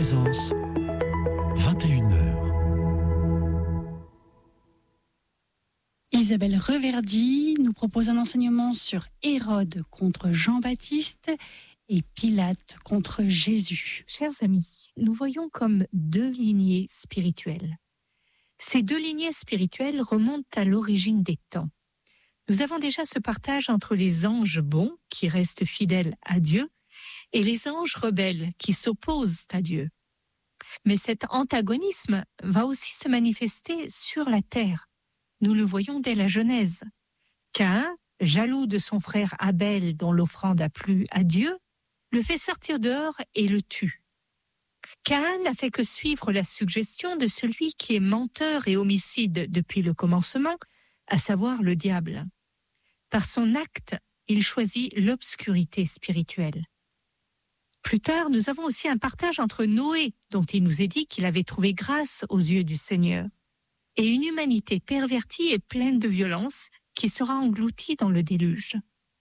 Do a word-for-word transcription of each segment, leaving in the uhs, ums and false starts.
Présence, vingt et une heures. Isabelle Reverdy nous propose un enseignement sur Hérode contre Jean-Baptiste et Pilate contre Jésus. Chers amis, nous voyons comme deux lignées spirituelles. Ces deux lignées spirituelles remontent à l'origine des temps. Nous avons déjà ce partage entre les anges bons qui restent fidèles à Dieu et les anges rebelles qui s'opposent à Dieu. Mais cet antagonisme va aussi se manifester sur la terre. Nous le voyons dès la Genèse. Caïn, jaloux de son frère Abel dont l'offrande a plu à Dieu, le fait sortir dehors et le tue. Caïn n'a fait que suivre la suggestion de celui qui est menteur et homicide depuis le commencement, à savoir le diable. Par son acte, il choisit l'obscurité spirituelle. Plus tard, nous avons aussi un partage entre Noé, dont il nous est dit qu'il avait trouvé grâce aux yeux du Seigneur, et une humanité pervertie et pleine de violence qui sera engloutie dans le déluge.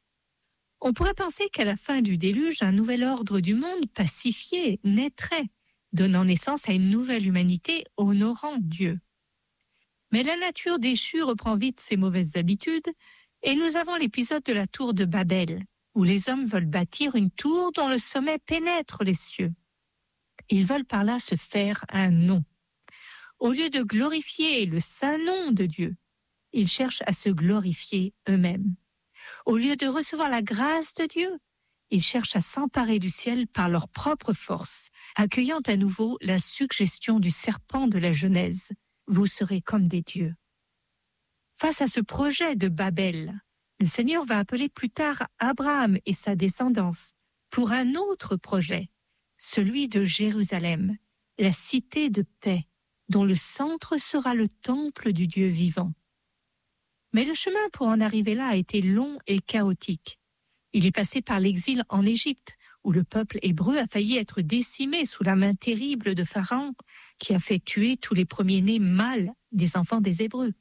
On pourrait penser qu'à la fin du déluge, un nouvel ordre du monde pacifié naîtrait, donnant naissance à une nouvelle humanité honorant Dieu. Mais la nature déchue reprend vite ses mauvaises habitudes, et nous avons l'épisode de la tour de Babel, où les hommes veulent bâtir une tour dont le sommet pénètre les cieux. Ils veulent par là se faire un nom. Au lieu de glorifier le saint nom de Dieu, ils cherchent à se glorifier eux-mêmes. Au lieu de recevoir la grâce de Dieu, ils cherchent à s'emparer du ciel par leur propre force, accueillant à nouveau la suggestion du serpent de la Genèse. Vous serez comme des dieux. Face à ce projet de Babel, le Seigneur va appeler plus tard Abraham et sa descendance pour un autre projet, celui de Jérusalem, la cité de paix, dont le centre sera le temple du Dieu vivant. Mais le chemin pour en arriver là a été long et chaotique. Il est passé par l'exil en Égypte, où le peuple hébreu a failli être décimé sous la main terrible de Pharaon, qui a fait tuer tous les premiers-nés mâles des enfants des Hébreux.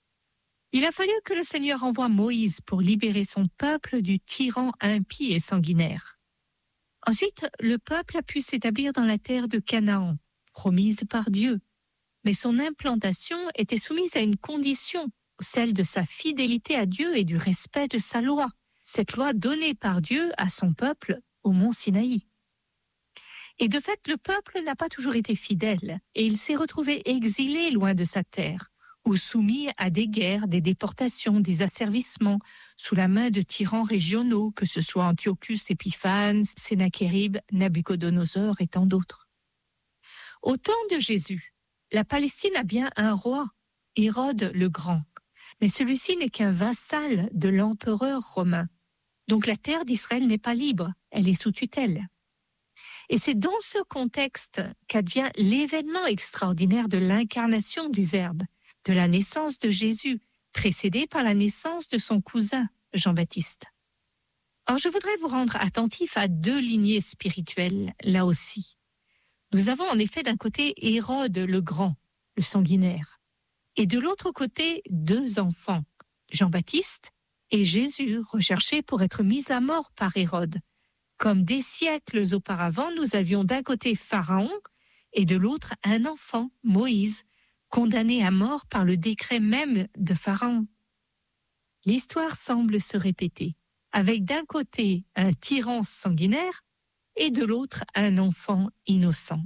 Il a fallu que le Seigneur envoie Moïse pour libérer son peuple du tyran impie et sanguinaire. Ensuite, le peuple a pu s'établir dans la terre de Canaan, promise par Dieu. Mais son implantation était soumise à une condition, celle de sa fidélité à Dieu et du respect de sa loi, cette loi donnée par Dieu à son peuple au mont Sinaï. Et de fait, le peuple n'a pas toujours été fidèle, et il s'est retrouvé exilé loin de sa terre, ou soumis à des guerres, des déportations, des asservissements, sous la main de tyrans régionaux, que ce soit Antiochus Épiphanes, Sennachérib, Nabuchodonosor et tant d'autres. Au temps de Jésus, la Palestine a bien un roi, Hérode le Grand, mais celui-ci n'est qu'un vassal de l'empereur romain. Donc la terre d'Israël n'est pas libre, elle est sous tutelle. Et c'est dans ce contexte qu'advient l'événement extraordinaire de l'incarnation du Verbe, de la naissance de Jésus, précédée par la naissance de son cousin, Jean-Baptiste. Or, je voudrais vous rendre attentifs à deux lignées spirituelles, là aussi. Nous avons en effet d'un côté Hérode le Grand, le sanguinaire, et de l'autre côté deux enfants, Jean-Baptiste et Jésus, recherchés pour être mis à mort par Hérode. Comme des siècles auparavant, nous avions d'un côté Pharaon et de l'autre un enfant, Moïse, condamné à mort par le décret même de Pharaon. L'histoire semble se répéter, avec d'un côté un tyran sanguinaire et de l'autre un enfant innocent.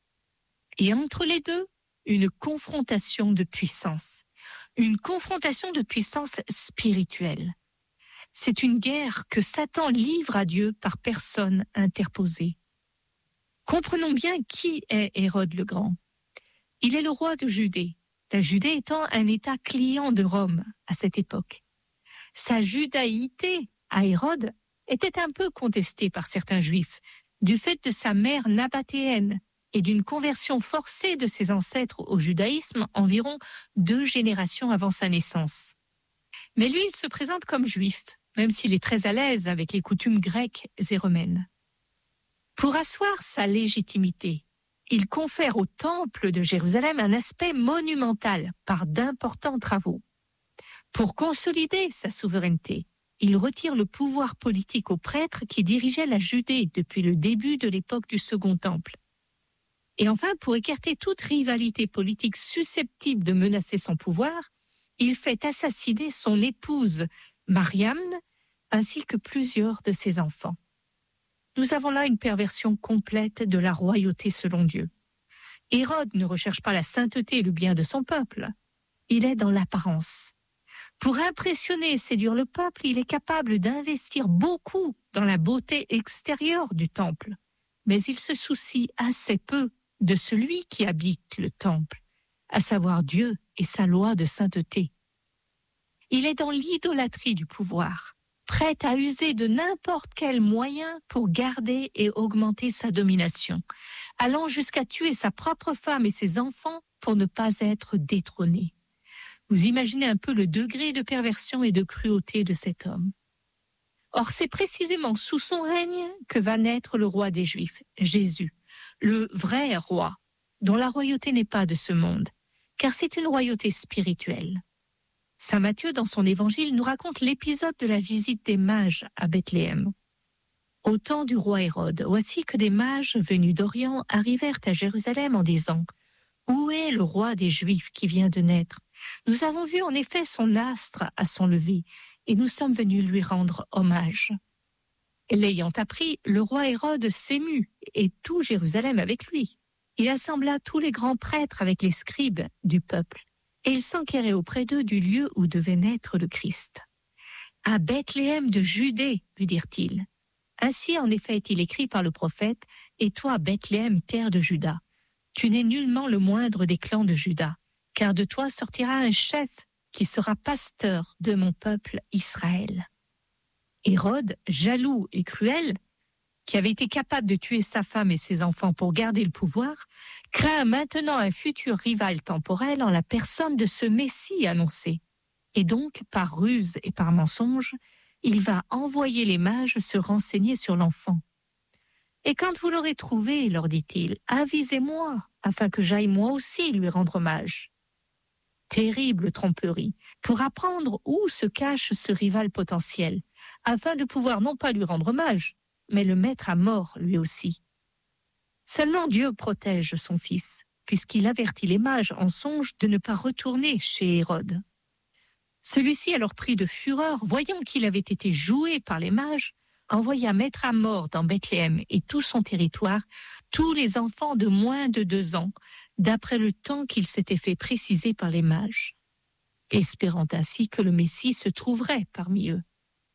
Et entre les deux, une confrontation de puissance, une confrontation de puissance spirituelle. C'est une guerre que Satan livre à Dieu par personne interposée. Comprenons bien qui est Hérode le Grand. Il est le roi de Judée, la Judée étant un État client de Rome à cette époque. Sa judaïté à Hérode était un peu contestée par certains Juifs, du fait de sa mère nabatéenne et d'une conversion forcée de ses ancêtres au judaïsme environ deux générations avant sa naissance. Mais lui, il se présente comme juif, même s'il est très à l'aise avec les coutumes grecques et romaines. Pour asseoir sa légitimité, il confère au temple de Jérusalem un aspect monumental par d'importants travaux. Pour consolider sa souveraineté, il retire le pouvoir politique aux prêtres qui dirigeaient la Judée depuis le début de l'époque du Second Temple. Et enfin, pour écarter toute rivalité politique susceptible de menacer son pouvoir, il fait assassiner son épouse Mariam ainsi que plusieurs de ses enfants. Nous avons là une perversion complète de la royauté selon Dieu. Hérode ne recherche pas la sainteté et le bien de son peuple. Il est dans l'apparence. Pour impressionner et séduire le peuple, il est capable d'investir beaucoup dans la beauté extérieure du temple. Mais il se soucie assez peu de celui qui habite le temple, à savoir Dieu et sa loi de sainteté. Il est dans l'idolâtrie du pouvoir, prêt à user de n'importe quel moyen pour garder et augmenter sa domination, allant jusqu'à tuer sa propre femme et ses enfants pour ne pas être détrôné. Vous imaginez un peu le degré de perversion et de cruauté de cet homme. Or, c'est précisément sous son règne que va naître le roi des Juifs, Jésus, le vrai roi, dont la royauté n'est pas de ce monde, car c'est une royauté spirituelle. Saint Matthieu, dans son évangile, nous raconte l'épisode de la visite des mages à Bethléem. Au temps du roi Hérode, voici que des mages venus d'Orient arrivèrent à Jérusalem en disant « Où est le roi des Juifs qui vient de naître ? Nous avons vu en effet son astre à son lever, et nous sommes venus lui rendre hommage. » L'ayant appris, le roi Hérode s'émut, et tout Jérusalem avec lui. Il assembla tous les grands prêtres avec les scribes du peuple, et il s'enquérait auprès d'eux du lieu où devait naître le Christ. « À Bethléem de Judée, lui dirent-ils. Ainsi en effet est-il écrit par le prophète, « Et toi, Bethléem, terre de Juda, tu n'es nullement le moindre des clans de Juda, car de toi sortira un chef qui sera pasteur de mon peuple Israël. » Hérode, jaloux et cruel, qui avait été capable de tuer sa femme et ses enfants pour garder le pouvoir, craint maintenant un futur rival temporel en la personne de ce Messie annoncé. Et donc, par ruse et par mensonge, il va envoyer les mages se renseigner sur l'enfant. « Et quand vous l'aurez trouvé, leur dit-il, avisez-moi, afin que j'aille moi aussi lui rendre hommage. » Terrible tromperie, pour apprendre où se cache ce rival potentiel, afin de pouvoir non pas lui rendre hommage, mais le mettre à mort lui aussi. Seulement Dieu protège son fils, puisqu'il avertit les mages en songe de ne pas retourner chez Hérode. Celui-ci, alors pris de fureur, voyant qu'il avait été joué par les mages, envoya mettre à mort dans Bethléem et tout son territoire tous les enfants de moins de deux ans, d'après le temps qu'il s'était fait préciser par les mages, espérant ainsi que le Messie se trouverait parmi eux.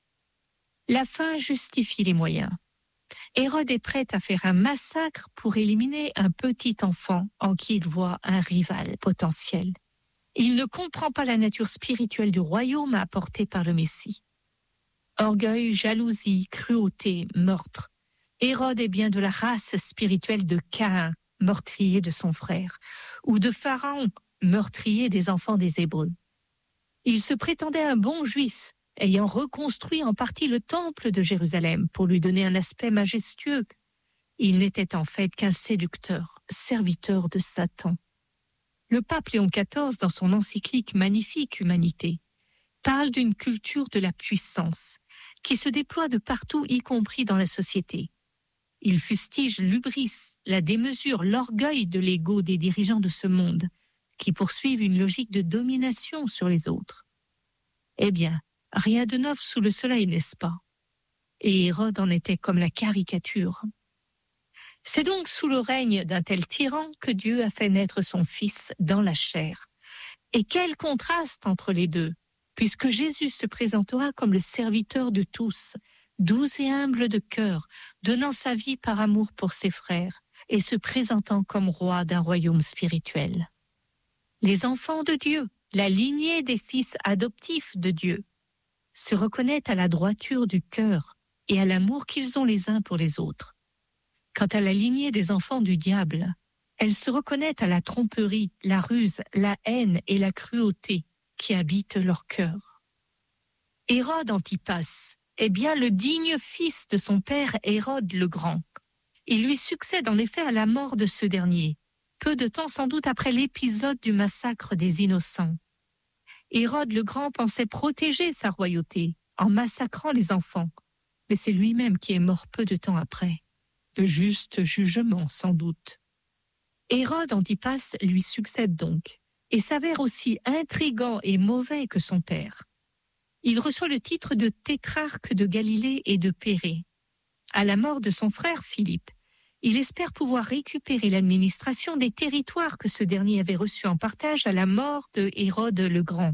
La fin justifie les moyens. Hérode est prêt à faire un massacre pour éliminer un petit enfant en qui il voit un rival potentiel. Il ne comprend pas la nature spirituelle du royaume apporté par le Messie. Orgueil, jalousie, cruauté, meurtre. Hérode est bien de la race spirituelle de Caïn, meurtrier de son frère, ou de Pharaon, meurtrier des enfants des Hébreux. Il se prétendait un bon juif, ayant reconstruit en partie le temple de Jérusalem pour lui donner un aspect majestueux. Il n'était en fait qu'un séducteur, serviteur de Satan. Le pape Léon quatorze, dans son encyclique Magnifique Humanité, parle d'une culture de la puissance qui se déploie de partout, y compris dans la société. Il fustige l'hubris, la démesure, l'orgueil de l'ego des dirigeants de ce monde, qui poursuivent une logique de domination sur les autres. Eh bien, rien de neuf sous le soleil, n'est-ce pas? Et Hérode en était comme la caricature. C'est donc sous le règne d'un tel tyran que Dieu a fait naître son Fils dans la chair. Et quel contraste entre les deux, puisque Jésus se présentera comme le serviteur de tous, doux et humble de cœur, donnant sa vie par amour pour ses frères et se présentant comme roi d'un royaume spirituel. Les enfants de Dieu, la lignée des fils adoptifs de Dieu, se reconnaissent à la droiture du cœur et à l'amour qu'ils ont les uns pour les autres. Quant à la lignée des enfants du diable, elle se reconnaît à la tromperie, la ruse, la haine et la cruauté qui habitent leur cœur. Hérode Antipas est bien le digne fils de son père Hérode le Grand. Il lui succède en effet à la mort de ce dernier, peu de temps sans doute après l'épisode du massacre des innocents. Hérode le Grand pensait protéger sa royauté en massacrant les enfants, mais c'est lui-même qui est mort peu de temps après. De juste jugement sans doute. Hérode Antipas lui succède donc et s'avère aussi intrigant et mauvais que son père. Il reçoit le titre de tétrarque de Galilée et de Pérée. À la mort de son frère Philippe, il espère pouvoir récupérer l'administration des territoires que ce dernier avait reçus en partage à la mort de Hérode le Grand.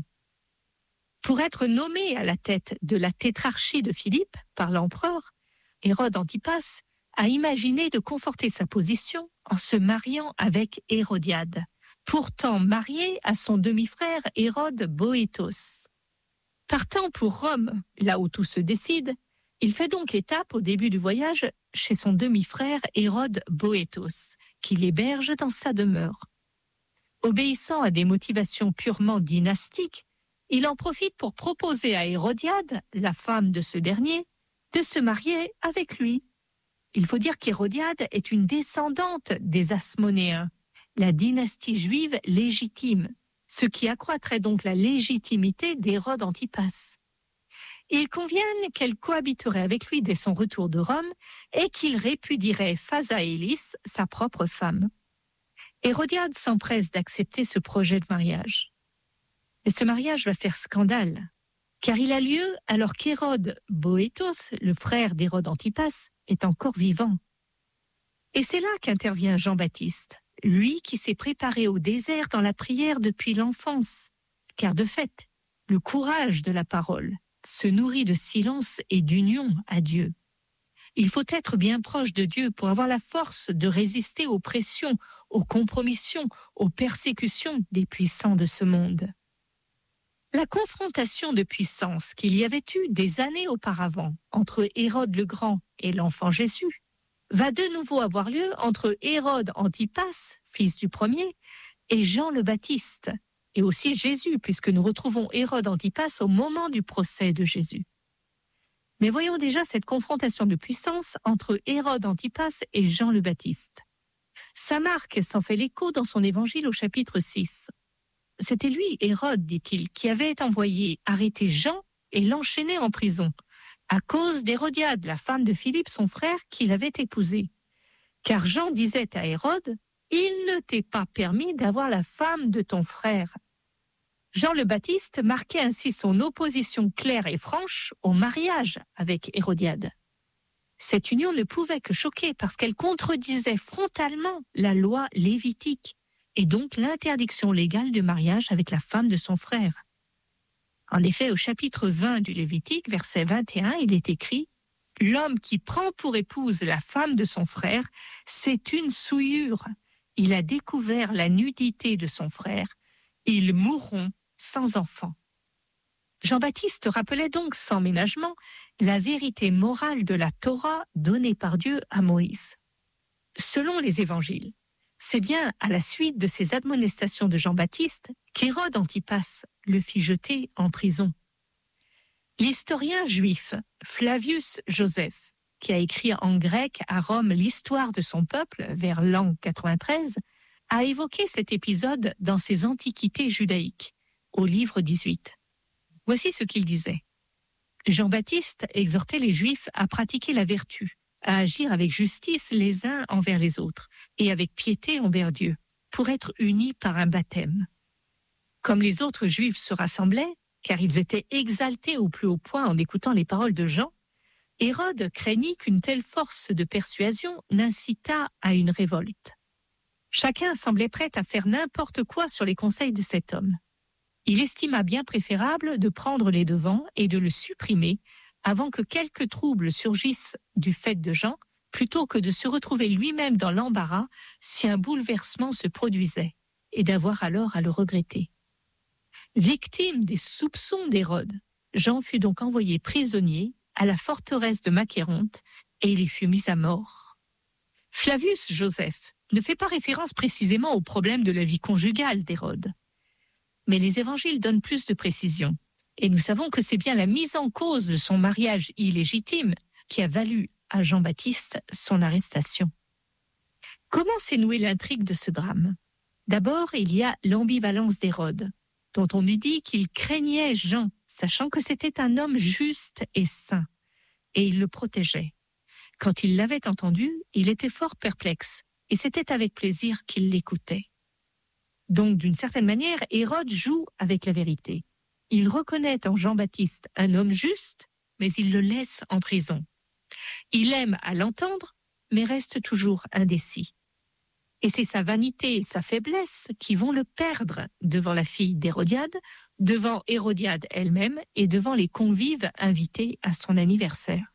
Pour être nommé à la tête de la tétrarchie de Philippe par l'empereur, Hérode Antipas a imaginé de conforter sa position en se mariant avec Hérodiade, pourtant mariée à son demi-frère Hérode Boétos. Partant pour Rome, là où tout se décide, il fait donc étape au début du voyage chez son demi-frère Hérode Boétos, qui l'héberge dans sa demeure. Obéissant à des motivations purement dynastiques, il en profite pour proposer à Hérodiade, la femme de ce dernier, de se marier avec lui. Il faut dire qu'Hérodiade est une descendante des Asmonéens, la dynastie juive légitime, ce qui accroîtrait donc la légitimité d'Hérode Antipas. Il convient qu'elle cohabiterait avec lui dès son retour de Rome et qu'il répudierait Phasaélis, sa propre femme. Hérodiade s'empresse d'accepter ce projet de mariage. Mais ce mariage va faire scandale, car il a lieu alors qu'Hérode Boétos, le frère d'Hérode Antipas, est encore vivant. Et c'est là qu'intervient Jean-Baptiste, lui qui s'est préparé au désert dans la prière depuis l'enfance, car de fait, le courage de la parole se nourrit de silence et d'union à Dieu. Il faut être bien proche de Dieu pour avoir la force de résister aux pressions, aux compromissions, aux persécutions des puissants de ce monde. La confrontation de puissance qu'il y avait eu des années auparavant entre Hérode le Grand et l'enfant Jésus va de nouveau avoir lieu entre Hérode Antipas, fils du premier, et Jean le Baptiste, et aussi Jésus, puisque nous retrouvons Hérode Antipas au moment du procès de Jésus. Mais voyons déjà cette confrontation de puissance entre Hérode Antipas et Jean le Baptiste. Saint Marc s'en fait l'écho dans son évangile au chapitre six. C'était lui, Hérode, dit-il, qui avait envoyé arrêter Jean et l'enchaîner en prison, à cause d'Hérodiade, la femme de Philippe, son frère, qu'il avait épousé. Car Jean disait à Hérode, « Il ne t'est pas permis d'avoir la femme de ton frère. » Jean le Baptiste marquait ainsi son opposition claire et franche au mariage avec Hérodiade. Cette union ne pouvait que choquer parce qu'elle contredisait frontalement la loi lévitique et donc l'interdiction légale du mariage avec la femme de son frère. En effet, au chapitre vingt du Lévitique, verset vingt et un, il est écrit « L'homme qui prend pour épouse la femme de son frère, c'est une souillure. Il a découvert la nudité de son frère. Ils mourront sans enfant. » Jean-Baptiste rappelait donc sans ménagement la vérité morale de la Torah donnée par Dieu à Moïse. Selon les évangiles, c'est bien à la suite de ces admonestations de Jean-Baptiste qu'Hérode Antipas le fit jeter en prison. L'historien juif Flavius Joseph, qui a écrit en grec à Rome l'histoire de son peuple vers l'an quatre-vingt-treize, a évoqué cet épisode dans ses Antiquités judaïques, au livre dix-huit. Voici ce qu'il disait. Jean-Baptiste exhortait les Juifs à pratiquer la vertu, à agir avec justice les uns envers les autres et avec piété envers Dieu, pour être unis par un baptême. Comme les autres Juifs se rassemblaient, car ils étaient exaltés au plus haut point en écoutant les paroles de Jean, Hérode craignit qu'une telle force de persuasion n'incitât à une révolte. Chacun semblait prêt à faire n'importe quoi sur les conseils de cet homme. Il estima bien préférable de prendre les devants et de le supprimer avant que quelques troubles surgissent du fait de Jean, plutôt que de se retrouver lui-même dans l'embarras si un bouleversement se produisait, et d'avoir alors à le regretter. Victime des soupçons d'Hérode, Jean fut donc envoyé prisonnier à la forteresse de Macéronte et il y fut mis à mort. Flavius Joseph ne fait pas référence précisément au problème de la vie conjugale d'Hérode. Mais les évangiles donnent plus de précision. Et nous savons que c'est bien la mise en cause de son mariage illégitime qui a valu à Jean-Baptiste son arrestation. Comment s'est nouée l'intrigue de ce drame ? D'abord, il y a l'ambivalence d'Hérode, dont on eût dit qu'il craignait Jean, sachant que c'était un homme juste et saint, et il le protégeait. Quand il l'avait entendu, il était fort perplexe, et c'était avec plaisir qu'il l'écoutait. Donc, d'une certaine manière, Hérode joue avec la vérité. Il reconnaît en Jean-Baptiste un homme juste, mais il le laisse en prison. Il aime à l'entendre, mais reste toujours indécis. Et c'est sa vanité et sa faiblesse qui vont le perdre devant la fille d'Hérodiade, devant Hérodiade elle-même et devant les convives invités à son anniversaire.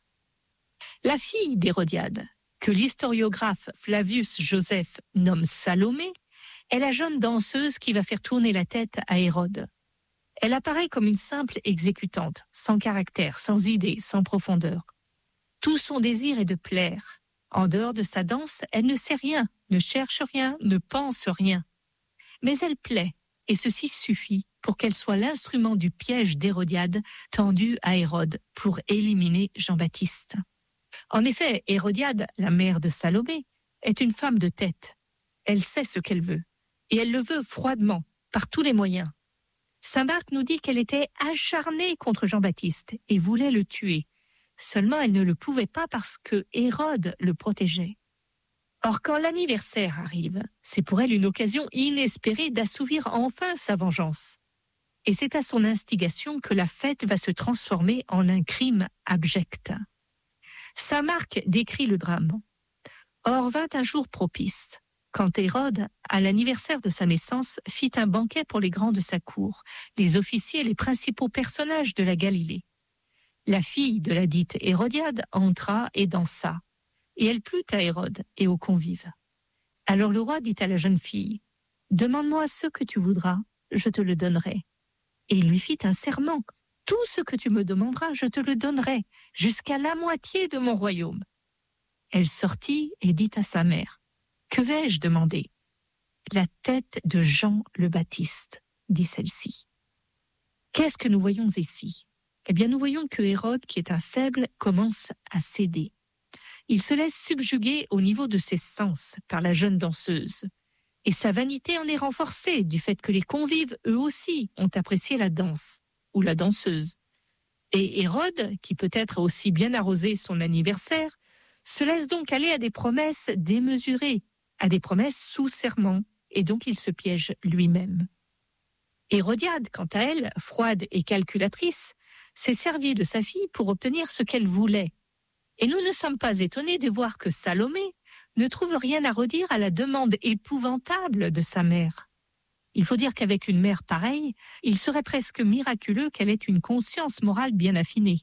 La fille d'Hérodiade, que l'historiographe Flavius Joseph nomme Salomé, est la jeune danseuse qui va faire tourner la tête à Hérode. Elle apparaît comme une simple exécutante, sans caractère, sans idée, sans profondeur. Tout son désir est de plaire. En dehors de sa danse, elle ne sait rien, ne cherche rien, ne pense rien. Mais elle plaît, et ceci suffit pour qu'elle soit l'instrument du piège d'Hérodiade tendu à Hérode pour éliminer Jean-Baptiste. En effet, Hérodiade, la mère de Salomé, est une femme de tête. Elle sait ce qu'elle veut, et elle le veut froidement, par tous les moyens. Saint Marc nous dit qu'elle était acharnée contre Jean-Baptiste et voulait le tuer. Seulement, elle ne le pouvait pas parce que Hérode le protégeait. Or, quand l'anniversaire arrive, c'est pour elle une occasion inespérée d'assouvir enfin sa vengeance. Et c'est à son instigation que la fête va se transformer en un crime abject. Saint Marc décrit le drame. Or vint un jour propice, quand Hérode, à l'anniversaire de sa naissance, fit un banquet pour les grands de sa cour, les officiers et les principaux personnages de la Galilée. La fille de la dite Hérodiade entra et dansa, et elle plut à Hérode et aux convives. Alors le roi dit à la jeune fille, « Demande-moi ce que tu voudras, je te le donnerai. » Et il lui fit un serment, « Tout ce que tu me demanderas, je te le donnerai, jusqu'à la moitié de mon royaume. » Elle sortit et dit à sa mère, « Que vais-je demander ?»« La tête de Jean le Baptiste, » dit celle-ci. Qu'est-ce que nous voyons ici ? Eh bien, nous voyons que Hérode, qui est un faible, commence à céder. Il se laisse subjuguer au niveau de ses sens par la jeune danseuse. Et sa vanité en est renforcée du fait que les convives, eux aussi, ont apprécié la danse, ou la danseuse. Et Hérode, qui peut-être a aussi bien arrosé son anniversaire, se laisse donc aller à des promesses démesurées, à des promesses sous serment, et donc il se piège lui-même. Hérodiade, quant à elle, froide et calculatrice, s'est servie de sa fille pour obtenir ce qu'elle voulait. Et nous ne sommes pas étonnés de voir que Salomé ne trouve rien à redire à la demande épouvantable de sa mère. Il faut dire qu'avec une mère pareille, il serait presque miraculeux qu'elle ait une conscience morale bien affinée.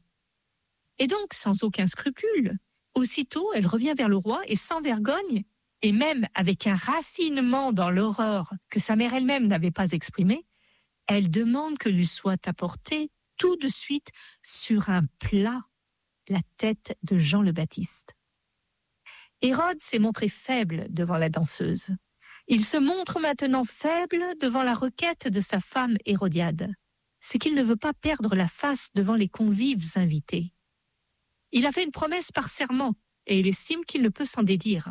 Et donc, sans aucun scrupule, aussitôt elle revient vers le roi et sans vergogne, et même avec un raffinement dans l'horreur que sa mère elle-même n'avait pas exprimé, elle demande que lui soit apportée tout de suite sur un plat la tête de Jean le Baptiste. Hérode s'est montré faible devant la danseuse. Il se montre maintenant faible devant la requête de sa femme Hérodiade. C'est qu'il ne veut pas perdre la face devant les convives invités. Il a fait une promesse par serment et il estime qu'il ne peut s'en dédire.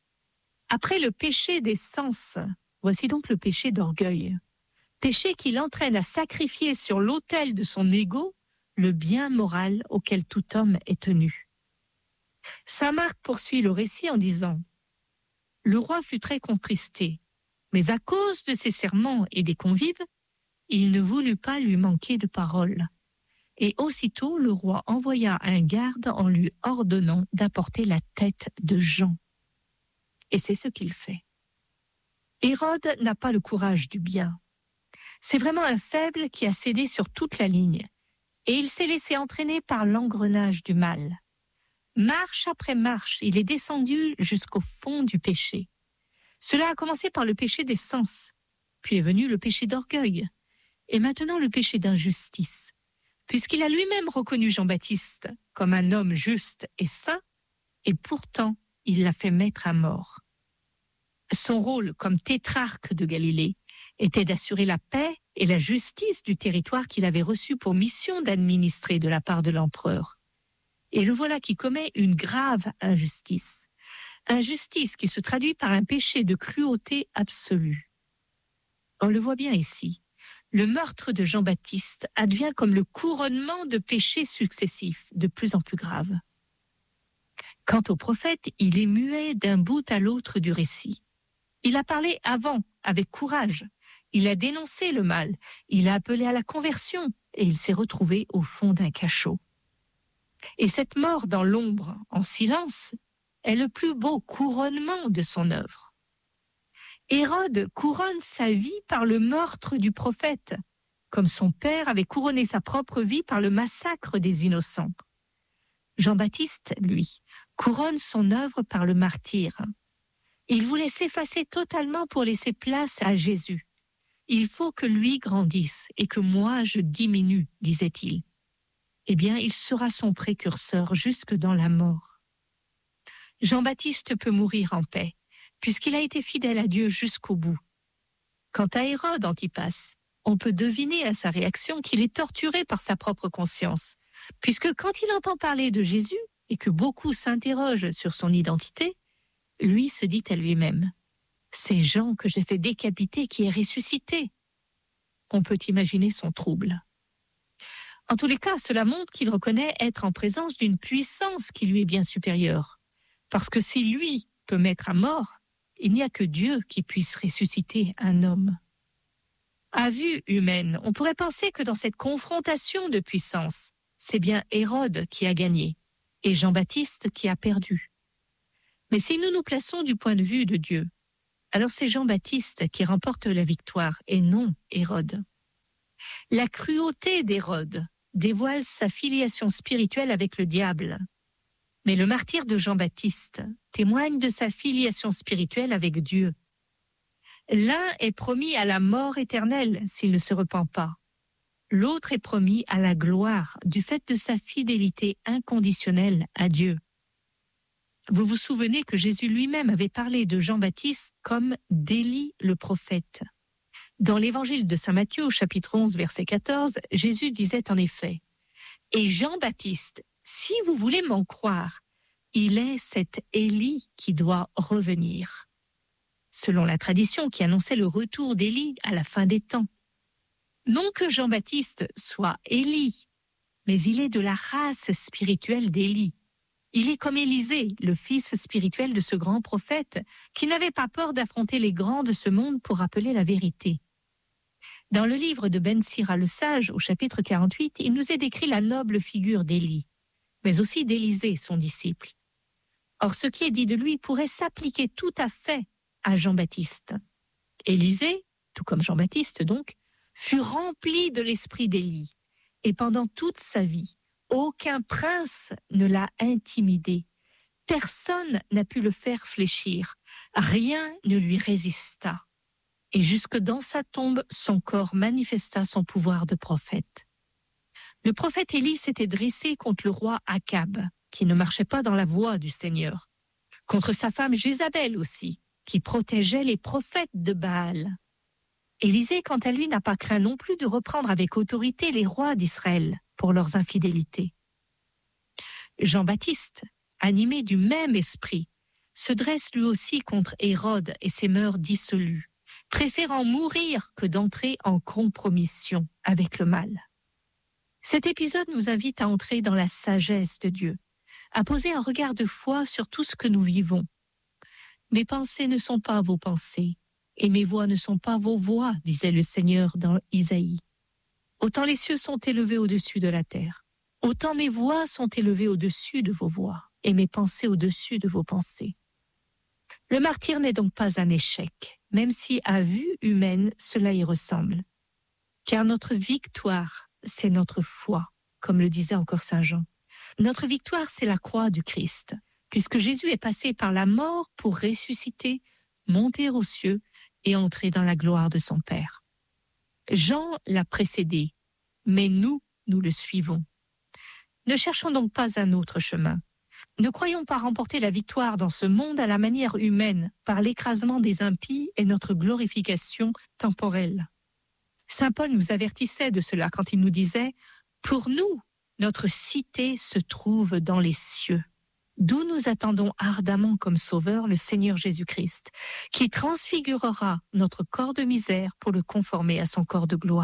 Après le péché des sens, voici donc le péché d'orgueil. Péché qui l'entraîne à sacrifier sur l'autel de son ego le bien moral auquel tout homme est tenu. Saint Marc poursuit le récit en disant « Le roi fut très contristé, mais à cause de ses serments et des convives, il ne voulut pas lui manquer de parole. Et aussitôt le roi envoya un garde en lui ordonnant d'apporter la tête de Jean. Et c'est ce qu'il fait. Hérode n'a pas le courage du bien. C'est vraiment un faible qui a cédé sur toute la ligne. Et il s'est laissé entraîner par l'engrenage du mal. Marche après marche, il est descendu jusqu'au fond du péché. Cela a commencé par le péché des sens, puis est venu le péché d'orgueil, et maintenant le péché d'injustice, puisqu'il a lui-même reconnu Jean-Baptiste comme un homme juste et saint, et pourtant il l'a fait mettre à mort. Son rôle comme tétrarque de Galilée était d'assurer la paix et la justice du territoire qu'il avait reçu pour mission d'administrer de la part de l'empereur. Et le voilà qui commet une grave injustice. Injustice qui se traduit par un péché de cruauté absolue. On le voit bien ici. Le meurtre de Jean-Baptiste advient comme le couronnement de péchés successifs, de plus en plus graves. Quant au prophète, il est muet d'un bout à l'autre du récit. Il a parlé avant, avec courage. Il a dénoncé le mal. Il a appelé à la conversion et il s'est retrouvé au fond d'un cachot. Et cette mort dans l'ombre, en silence, est le plus beau couronnement de son œuvre. Hérode couronne sa vie par le meurtre du prophète, comme son père avait couronné sa propre vie par le massacre des innocents. Jean-Baptiste, lui, couronne son œuvre par le martyre. Il voulait s'effacer totalement pour laisser place à Jésus. Il faut que lui grandisse et que moi je diminue, disait-il. Eh bien, il sera son précurseur jusque dans la mort. Jean-Baptiste peut mourir en paix, puisqu'il a été fidèle à Dieu jusqu'au bout. Quant à Hérode Antipas, on peut deviner à sa réaction qu'il est torturé par sa propre conscience, puisque quand il entend parler de Jésus et que beaucoup s'interrogent sur son identité, lui se dit à lui-même « C'est Jean que j'ai fait décapiter qui est ressuscité ». On peut imaginer son trouble. En tous les cas, cela montre qu'il reconnaît être en présence d'une puissance qui lui est bien supérieure. Parce que si lui peut mettre à mort, il n'y a que Dieu qui puisse ressusciter un homme. À vue humaine, on pourrait penser que dans cette confrontation de puissance, c'est bien Hérode qui a gagné et Jean-Baptiste qui a perdu. Mais si nous nous plaçons du point de vue de Dieu, alors c'est Jean-Baptiste qui remporte la victoire et non Hérode. La cruauté d'Hérode dévoile sa filiation spirituelle avec le diable. Mais le martyre de Jean-Baptiste témoigne de sa filiation spirituelle avec Dieu. L'un est promis à la mort éternelle s'il ne se repent pas. L'autre est promis à la gloire du fait de sa fidélité inconditionnelle à Dieu. Vous vous souvenez que Jésus lui-même avait parlé de Jean-Baptiste comme d'Élie le prophète. Dans l'évangile de saint Matthieu, au chapitre onze, verset quatorze, Jésus disait en effet « Et Jean-Baptiste, si vous voulez m'en croire, il est cet Élie qui doit revenir. » Selon la tradition qui annonçait le retour d'Élie à la fin des temps. Non que Jean-Baptiste soit Élie, mais il est de la race spirituelle d'Élie. Il est comme Élisée, le fils spirituel de ce grand prophète, qui n'avait pas peur d'affronter les grands de ce monde pour rappeler la vérité. Dans le livre de Ben Sira le Sage, au chapitre quarante-huit, il nous est décrit la noble figure d'Élie, mais aussi d'Élisée, son disciple. Or, ce qui est dit de lui pourrait s'appliquer tout à fait à Jean-Baptiste. Élisée, tout comme Jean-Baptiste donc, fut rempli de l'esprit d'Élie, et pendant toute sa vie, aucun prince ne l'a intimidé. Personne n'a pu le faire fléchir. Rien ne lui résista. Et jusque dans sa tombe, son corps manifesta son pouvoir de prophète. Le prophète Élie s'était dressé contre le roi Akab, qui ne marchait pas dans la voie du Seigneur. Contre sa femme Jézabel aussi, qui protégeait les prophètes de Baal. Élisée, quant à lui, n'a pas craint non plus de reprendre avec autorité les rois d'Israël pour leurs infidélités. Jean-Baptiste, animé du même esprit, se dresse lui aussi contre Hérode et ses mœurs dissolues, préférant mourir que d'entrer en compromission avec le mal. Cet épisode nous invite à entrer dans la sagesse de Dieu, à poser un regard de foi sur tout ce que nous vivons. Mes pensées ne sont pas vos pensées, et mes voix ne sont pas vos voix, disait le Seigneur dans Isaïe. Autant les cieux sont élevés au-dessus de la terre, autant mes voix sont élevées au-dessus de vos voix, et mes pensées au-dessus de vos pensées. Le martyre n'est donc pas un échec, même si à vue humaine cela y ressemble. Car notre victoire, c'est notre foi, comme le disait encore saint Jean. Notre victoire, c'est la croix du Christ, puisque Jésus est passé par la mort pour ressusciter, monter aux cieux et entrer dans la gloire de son Père. Jean l'a précédé, mais nous, nous le suivons. Ne cherchons donc pas un autre chemin. Ne croyons pas remporter la victoire dans ce monde à la manière humaine, par l'écrasement des impies et notre glorification temporelle. Saint Paul nous avertissait de cela quand il nous disait « Pour nous, notre cité se trouve dans les cieux, d'où nous attendons ardemment comme sauveur le Seigneur Jésus-Christ, qui transfigurera notre corps de misère pour le conformer à son corps de gloire. »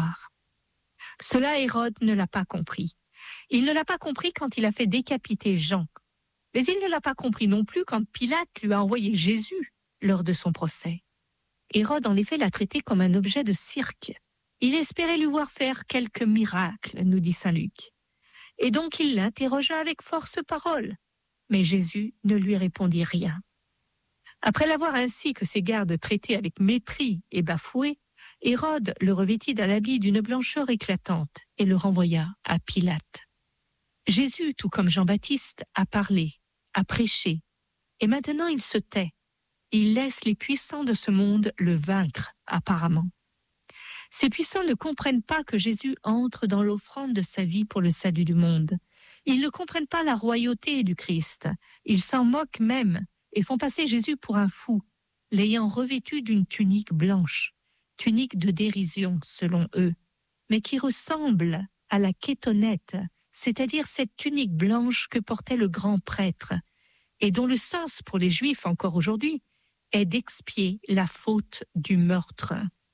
Cela, Hérode ne l'a pas compris. Il ne l'a pas compris quand il a fait décapiter Jean. Mais il ne l'a pas compris non plus quand Pilate lui a envoyé Jésus lors de son procès. Hérode, en effet, l'a traité comme un objet de cirque. Il espérait lui voir faire quelques miracles, nous dit saint Luc. Et donc il l'interrogea avec force parole. Mais Jésus ne lui répondit rien. Après l'avoir ainsi que ses gardes traités avec mépris et bafoué, Hérode le revêtit d'un habit d'une blancheur éclatante et le renvoya à Pilate. Jésus, tout comme Jean-Baptiste, a parlé, a prêché, et maintenant il se tait. Il laisse les puissants de ce monde le vaincre, apparemment. Ces puissants ne comprennent pas que Jésus entre dans l'offrande de sa vie pour le salut du monde. Ils ne comprennent pas la royauté du Christ. Ils s'en moquent même et font passer Jésus pour un fou, l'ayant revêtu d'une tunique blanche, tunique de dérision selon eux, mais qui ressemble à la kétonnette, c'est-à-dire cette tunique blanche que portait le grand prêtre, et dont le sens pour les Juifs encore aujourd'hui est d'expier la faute du meurtre.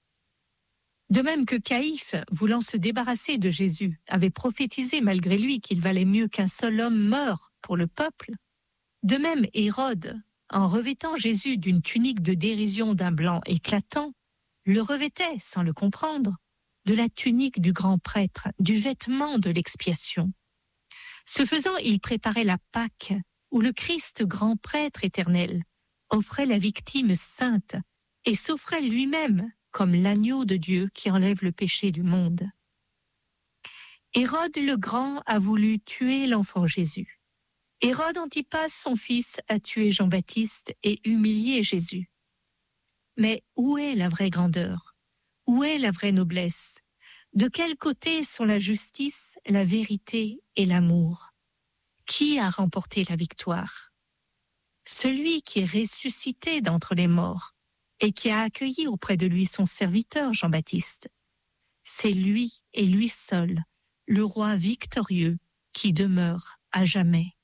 De même que Caïphe, voulant se débarrasser de Jésus, avait prophétisé malgré lui qu'il valait mieux qu'un seul homme meure pour le peuple, de même Hérode, en revêtant Jésus d'une tunique de dérision d'un blanc éclatant, le revêtait, sans le comprendre, de la tunique du grand prêtre, du vêtement de l'expiation. Ce faisant, il préparait la Pâque, où le Christ grand prêtre éternel offrait la victime sainte et s'offrait lui-même comme l'agneau de Dieu qui enlève le péché du monde. Hérode le Grand a voulu tuer l'enfant Jésus. Hérode Antipas, son fils, a tué Jean-Baptiste et humilié Jésus. Mais où est la vraie grandeur? Où est la vraie noblesse? De quel côté sont la justice, la vérité et l'amour? Qui a remporté la victoire? Celui qui est ressuscité d'entre les morts et qui a accueilli auprès de lui son serviteur Jean-Baptiste. C'est lui et lui seul, le roi victorieux qui demeure à jamais.